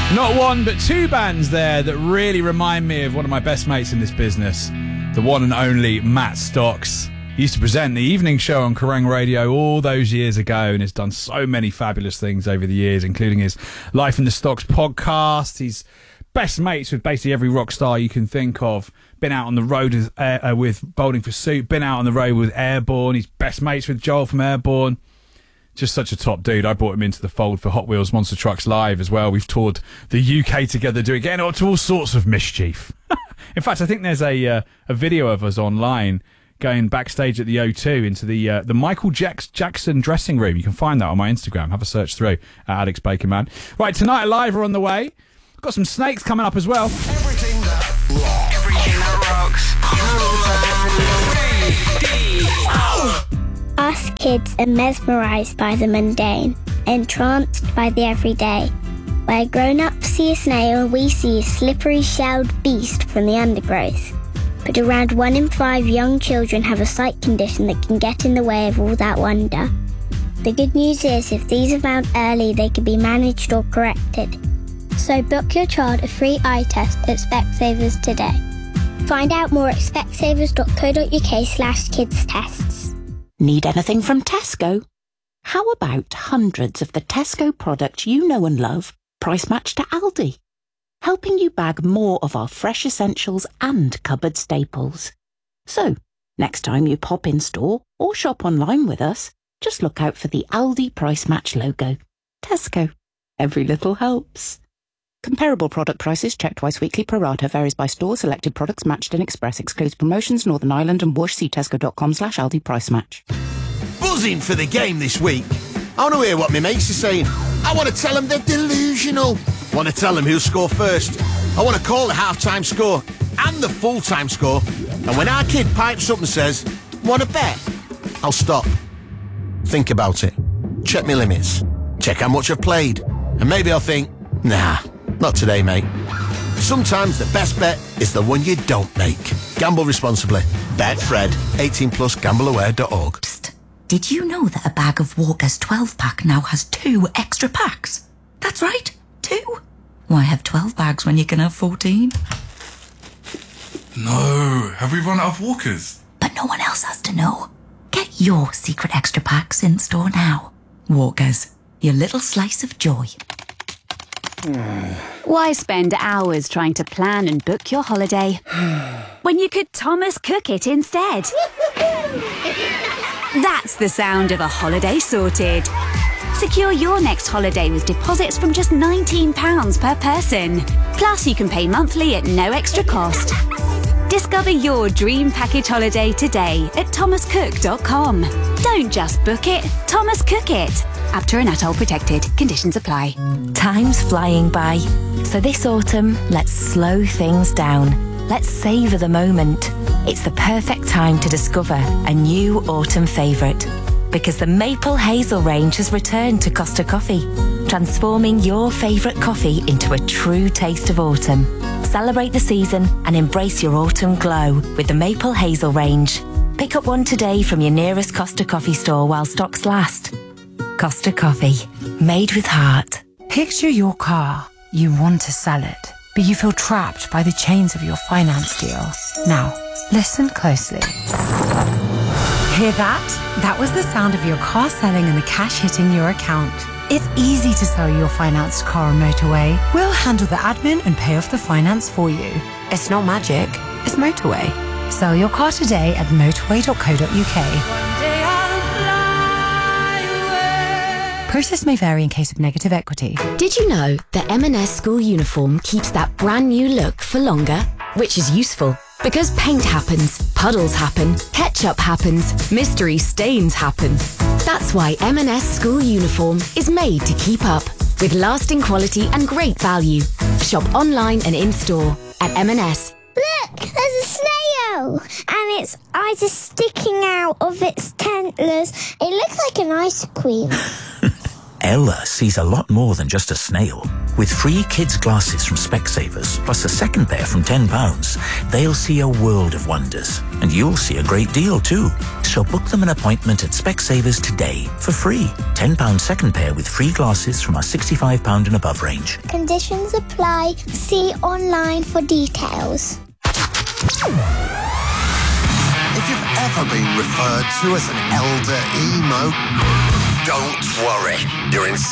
Not one, but two bands there that really remind me of one of my best mates in this business, the one and only Matt Stocks. He used to present the evening show on Kerrang Radio all those years ago and has done so many fabulous things over the years, including his Life in the Stocks podcast. He's best mates with basically every rock star you can think of. Been out on the road with Bowling for Soup, been out on the road with Airborne. He's best mates with Joel from Airborne. Just such a top dude. I brought him into the fold for Hot Wheels Monster Trucks Live as well. We've toured the UK together, getting up to all sorts of mischief. In fact, I think there's a video of us online going backstage at the O2 into the Michael Jackson dressing room. You can find that on my Instagram. Have a search through at Alex Bakerman. Right, Tonight Alive are on the way. Got some Snakes coming up as well. Everything that rocks. Us kids are mesmerised by the mundane, entranced by the everyday. Where grown-ups see a snail, we see a slippery shelled beast from the undergrowth. But around 1 in 5 young children have a sight condition that can get in the way of all that wonder. The good news is, if these are found early, they can be managed or corrected. So book your child a free eye test at Specsavers today. Find out more at specsavers.co.uk/kidstests. Need anything from Tesco? How about hundreds of the Tesco products you know and love, price matched to Aldi? Helping you bag more of our fresh essentials and cupboard staples. So, next time you pop in store or shop online with us, just look out for the Aldi price match logo. Tesco. Every little helps. Comparable product prices checked twice weekly. Pro rata varies by store. Selected products matched in Express. Excludes promotions Northern Ireland and Whoosh. See tesco.com/Aldi price match. Buzzing for the game this week. I want to hear what my mates are saying. I want to tell them they're delusional. I want to tell them who'll score first. I want to call the half-time score and the full-time score. And when our kid pipes up and says, "Want to bet?" I'll stop. Think about it. Check my limits. Check how much I've played. And maybe I'll think, nah, not today, mate. Sometimes the best bet is the one you don't make. Gamble responsibly. Betfred. 18 plus. Gambleaware.org. Psst. Did you know that a bag of Walker's 12-pack now has 2 extra packs? That's right, 2. Why have 12 bags when you can have 14? No, have we run out of Walkers? But no one else has to know. Get your secret extra packs in store now. Walker's, your little slice of joy. Why spend hours trying to plan and book your holiday when you could Thomas Cook it instead? That's the sound of a holiday sorted. Secure your next holiday with deposits from just £19 per person. Plus, you can pay monthly at no extra cost. Discover your dream package holiday today at thomascook.com. Don't just book it, Thomas Cook it. Apter and Atoll protected. Conditions apply. Time's flying by. So this autumn, let's slow things down. Let's savour the moment. It's the perfect time to discover a new autumn favourite. Because the Maple Hazel range has returned to Costa Coffee, transforming your favourite coffee into a true taste of autumn. Celebrate the season and embrace your autumn glow with the Maple Hazel range. Pick up one today from your nearest Costa Coffee store while stocks last. Costa Coffee, made with heart. Picture your car. You want to sell it, but you feel trapped by the chains of your finance deal. Now, listen closely. Hear that? That was the sound of your car selling and the cash hitting your account. It's easy to sell your financed car on Motorway. We'll handle the admin and pay off the finance for you. It's not magic, it's Motorway. Sell your car today at motorway.co.uk. Process may vary in case of negative equity. Did you know that M&S school uniform keeps that brand new look for longer? Which is useful, because paint happens, puddles happen, ketchup happens, mystery stains happen. That's why M&S school uniform is made to keep up, with lasting quality and great value. Shop online and in-store at M&S. Look, there's a snail, and its eyes are sticking out of its antlers. It looks like an ice cream. Ella sees a lot more than just a snail. With free kids' glasses from Specsavers, plus a second pair from £10, they'll see a world of wonders. And you'll see a great deal too. So book them an appointment at Specsavers today for free. £10 second pair with free glasses from our £65 and above range. Conditions apply. See online for details. If you've ever been referred to as an elder emo, don't worry. You're in